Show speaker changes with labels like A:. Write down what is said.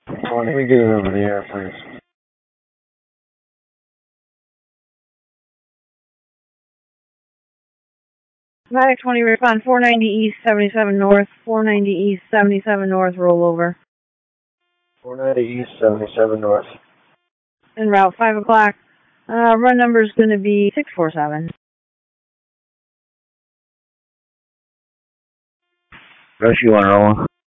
A: Let me get it over the air, please.
B: Matic 20, respond 490 East, 77 North, 490 East, 77 North, rollover.
A: 490 East, 77 North.
B: En route, 5 o'clock. Run number is going to be 647.
A: Rush, you want to roll?